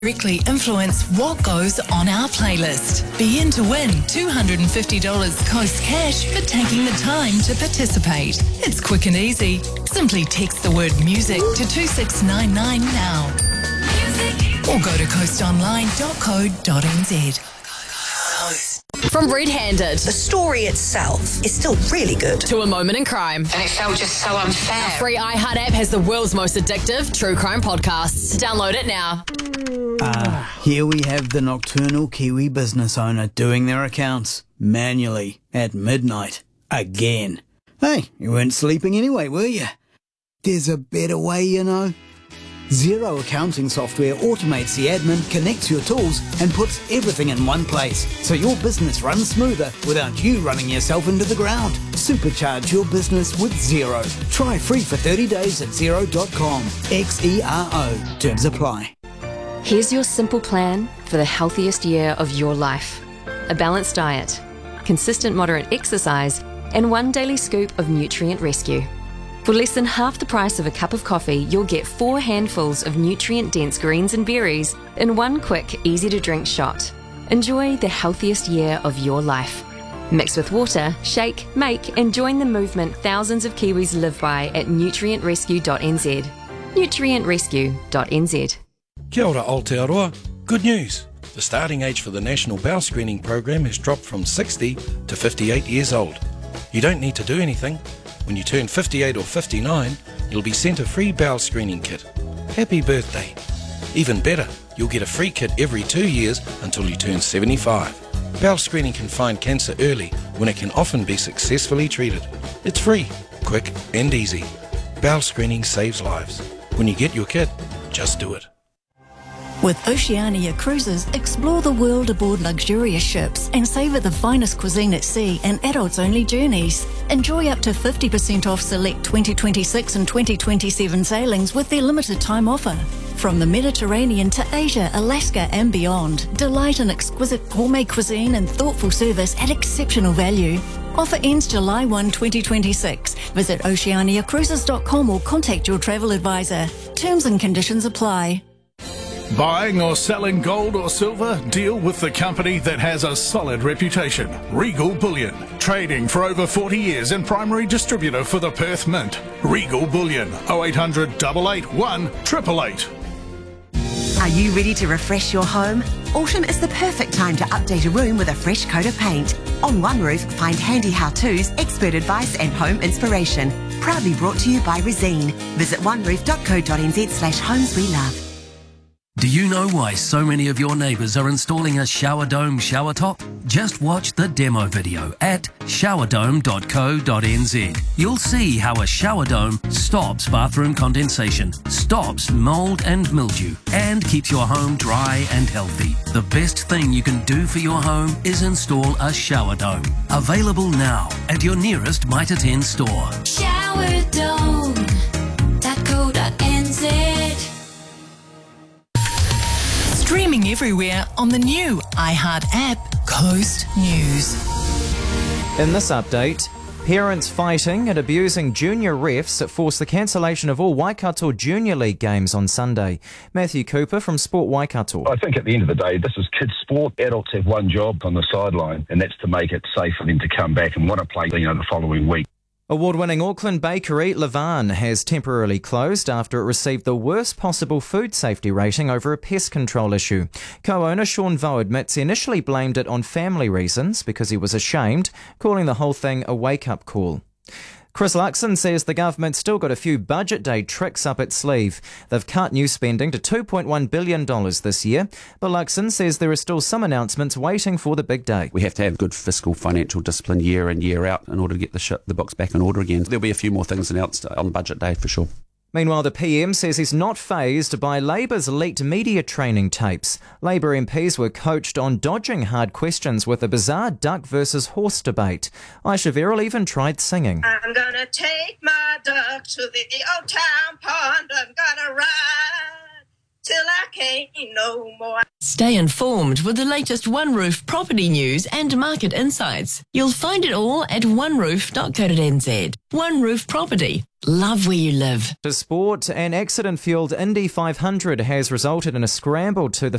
directly influence what goes on our playlist. Be in to win $250 Coast Cash for taking the time to participate. It's quick and easy. Simply text the word music to 2699 now. Music. Or go to coastonline.co.nz. From Red Handed. The story itself is still really good. To A Moment in Crime. And it felt just so unfair. Our free iHeart app has the world's most addictive true crime podcasts. Download it now. Here we have the nocturnal Kiwi business owner doing their accounts manually at midnight again. Hey, you weren't sleeping anyway, were you? There's a better way, you know. Xero accounting software automates the admin, connects your tools, and puts everything in one place, so your business runs smoother without you running yourself into the ground. Supercharge your business with Xero. Try free for 30 days at Xero.com. XERO. Terms apply. Here's your simple plan for the healthiest year of your life. A balanced diet, consistent moderate exercise, and one daily scoop of Nutrient Rescue. For less than half the price of a cup of coffee, you'll get 4 handfuls of nutrient-dense greens and berries in one quick, easy-to-drink shot. Enjoy the healthiest year of your life. Mix with water, shake, make, and join the movement thousands of Kiwis live by at nutrientrescue.nz. nutrientrescue.nz. Kia ora Aotearoa. Good news. The starting age for the National Bowel Screening Program has dropped from 60 to 58 years old. You don't need to do anything. When you turn 58 or 59, you'll be sent a free bowel screening kit. Happy birthday. Even better, you'll get a free kit every 2 years until you turn 75. Bowel screening can find cancer early when it can often be successfully treated. It's free, quick and easy. Bowel screening saves lives. When you get your kit, just do it. With Oceania Cruises, explore the world aboard luxurious ships and savour the finest cuisine at sea and adults-only journeys. Enjoy up to 50% off select 2026 and 2027 sailings with their limited time offer. From the Mediterranean to Asia, Alaska and beyond, delight in exquisite gourmet cuisine and thoughtful service at exceptional value. Offer ends July 1, 2026. Visit oceaniacruises.com or contact your travel advisor. Terms and conditions apply. Buying or selling gold or silver? Deal with the company that has a solid reputation. Regal Bullion. Trading for over 40 years and primary distributor for the Perth Mint. Regal Bullion. 0800 881 888. Are you ready to refresh your home? Autumn is the perfect time to update a room with a fresh coat of paint. On One Roof, find handy how-tos, expert advice and home inspiration. Proudly brought to you by Resine. Visit oneroof.co.nz/homes we love. Do you know why so many of your neighbours are installing a shower dome shower top? Just watch the demo video at showerdome.co.nz. You'll see how a shower dome stops bathroom condensation, stops mould and mildew, and keeps your home dry and healthy. The best thing you can do for your home is install a shower dome. Available now at your nearest Mitre 10 store. Showerdome.co.nz. Streaming everywhere on the new iHeart app, Coast News. In this update, parents fighting and abusing junior refs that forced the cancellation of all Waikato Junior League games on Sunday. Matthew Cooper from Sport Waikato. I think at the end of the day, this is kids' sport. Adults have one job on the sideline, and that's to make it safe for them to come back and want to play, the following week. Award-winning Auckland bakery Levan has temporarily closed after it received the worst possible food safety rating over a pest control issue. Co-owner Sean Vo admits he initially blamed it on family reasons because he was ashamed, calling the whole thing a wake-up call. Chris Luxon says the government's still got a few budget day tricks up its sleeve. They've cut new spending to $2.1 billion this year, but Luxon says there are still some announcements waiting for the big day. We have to have good fiscal financial discipline year in, year out in order to get the books back in order again. There'll be a few more things announced on budget day for sure. Meanwhile, the PM says he's not fazed by Labour's leaked media training tapes. Labour MPs were coached on dodging hard questions with a bizarre duck versus horse debate. Aisha Verrill even tried singing. I'm gonna take my duck to the old town pond. I'm gonna ride till I can't no more. Stay informed with the latest One Roof property news and market insights. You'll find it all at oneroof.co.nz. One Roof Property. Love where you live. To sport, an accident-fuelled Indy 500 has resulted in a scramble to the